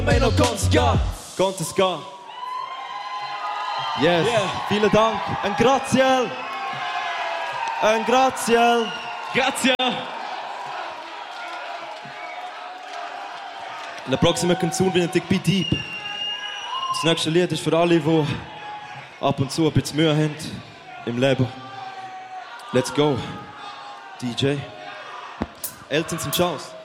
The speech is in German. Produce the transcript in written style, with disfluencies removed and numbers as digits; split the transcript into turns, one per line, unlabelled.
Meno Gonska.
Gonska. Yes,
Yeah.
vielen Dank. Ein Graziel. Ein Graziel.
Grazie.
La prossima canzone viene Dick Be Deep. Das nächste Lied ist für alle, die ab und zu ein bisschen Mühe haben im Leben. Let's go. DJ. Elton zum Chance.